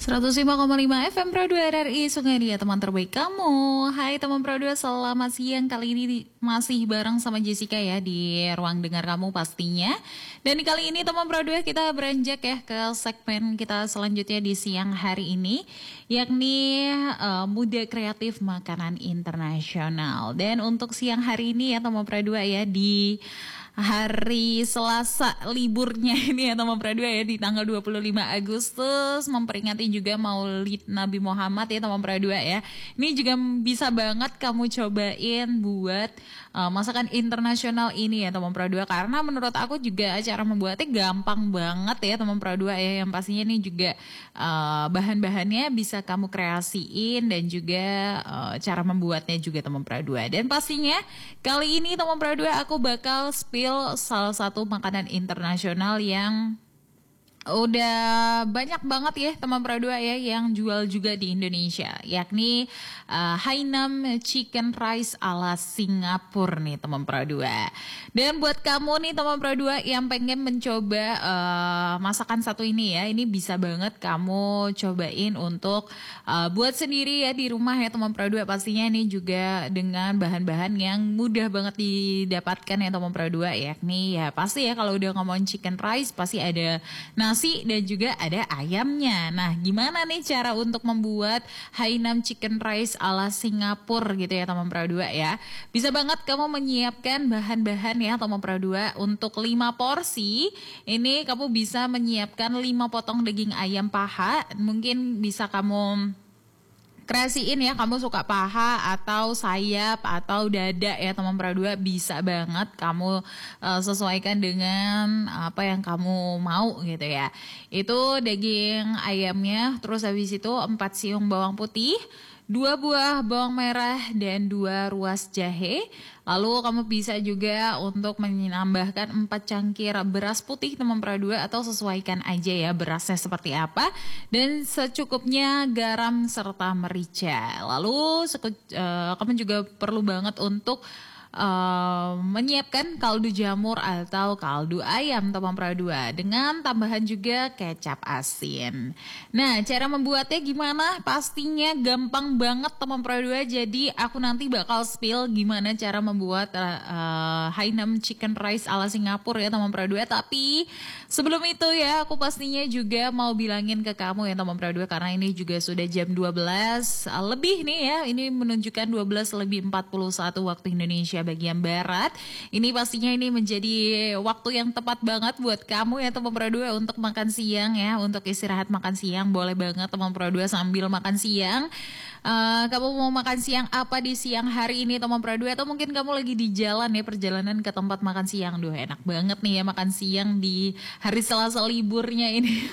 105,5 FM Pro 2 RRI Sungai Dia, teman terbaik kamu. Hai teman Pro 2, selamat siang. Kali ini masih bareng sama Jessica ya di ruang dengar kamu pastinya. Dan kali ini teman Pro 2 kita beranjak ya ke segmen kita selanjutnya di siang hari ini, yakni Muda Kreatif Makanan Internasional. Dan untuk siang hari ini ya teman Pro 2 ya, di hari Selasa liburnya ini ya teman Pro 2 ya, di tanggal 25 Agustus memperingati juga Maulid Nabi Muhammad ya teman Pro 2 ya. Ini juga bisa banget kamu cobain buat masakan internasional ini ya teman Pro 2, karena menurut aku juga cara membuatnya gampang banget ya teman Pro 2 ya. Yang pastinya ini juga bahan-bahannya bisa kamu kreasiin dan juga cara membuatnya juga teman Pro 2. Dan pastinya kali ini teman Pro 2 aku bakal spill salah satu makanan internasional yang udah banyak banget ya teman Pro 2 ya yang jual juga di Indonesia, yakni Hainam Chicken Rice ala Singapura nih teman Pro 2. Dan buat kamu nih teman Pro 2 yang pengen mencoba masakan satu ini ya, ini bisa banget kamu cobain untuk buat sendiri ya di rumah ya teman Pro 2. Pastinya ini juga dengan bahan-bahan yang mudah banget didapatkan ya teman Pro 2, yakni ya pasti ya kalau udah ngomongin chicken rice pasti ada nasi dan juga ada ayamnya. Nah, gimana nih cara untuk membuat Hainam Chicken Rice ala Singapura gitu ya teman Pro 2 ya. Bisa banget kamu menyiapkan bahan-bahan ya teman Pro 2. Untuk 5 porsi, ini kamu bisa menyiapkan 5 potong daging ayam paha. Mungkin bisa kamu kreasiin ya, kamu suka paha atau sayap atau dada ya teman Pro 2, bisa banget kamu sesuaikan dengan apa yang kamu mau gitu ya. Itu daging ayamnya, terus habis itu 4 siung bawang putih, 2 buah bawang merah dan 2 ruas jahe. Lalu kamu bisa juga untuk menambahkan 4 cangkir beras putih teman Pro 2, atau sesuaikan aja ya berasnya seperti apa, dan secukupnya garam serta merica. Lalu kamu juga perlu banget untuk menyiapkan kaldu jamur atau kaldu ayam teman Pro 2 dengan tambahan juga kecap asin. Nah, cara membuatnya gimana? Pastinya gampang banget teman Pro 2. Jadi aku nanti bakal spill gimana cara membuat Hainam Chicken Rice ala Singapura ya teman Pro 2. Tapi sebelum itu ya, aku pastinya juga mau bilangin ke kamu ya teman Pro 2, karena ini juga sudah jam 12 lebih nih ya. Ini menunjukkan 12 lebih 41 waktu Indonesia bagian barat. Ini pastinya ini menjadi waktu yang tepat banget buat kamu ya teman Pro 2 untuk makan siang ya, untuk istirahat makan siang. Boleh banget teman Pro 2 sambil makan siang. Kamu mau makan siang apa di siang hari ini teman Pro 2, atau mungkin kamu lagi di jalan ya, perjalanan ke tempat makan siang. Duh, enak banget nih ya makan siang di hari Selasa liburnya ini.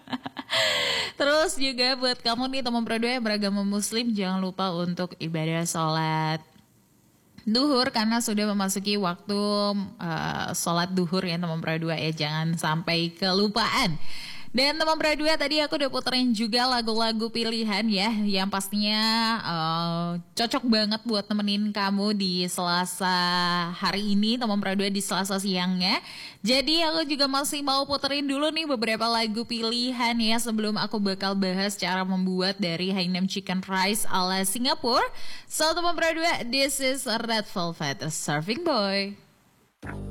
Terus juga buat kamu nih teman Pro 2 yang beragama muslim, jangan lupa untuk ibadah sholat duhur, karena sudah memasuki waktu sholat duhur ya teman Pro 2 ya, jangan sampai kelupaan. Dan teman Pro 2, tadi aku udah puterin juga lagu-lagu pilihan ya, yang pastinya cocok banget buat temenin kamu di Selasa hari ini teman Pro 2, di Selasa siangnya. Jadi aku juga masih mau puterin dulu nih beberapa lagu pilihan ya, sebelum aku bakal bahas cara membuat dari Hainam Chicken Rice ala Singapura. So teman Pro 2, this is Red Velvet Surfing Boy.